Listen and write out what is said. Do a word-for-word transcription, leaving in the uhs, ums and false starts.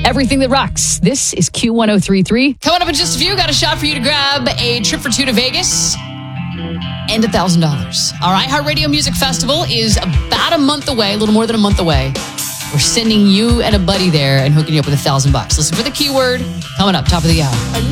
everything that rocks. This is Q one oh three point three. Coming up in just a few, got a shot for you to grab a trip for two to Vegas and one thousand dollars. All right, iHeartRadio Music Festival is about a month away, a little more than a month away. We're sending you and a buddy there and hooking you up with a thousand bucks. Listen for the keyword coming up, top of the hour.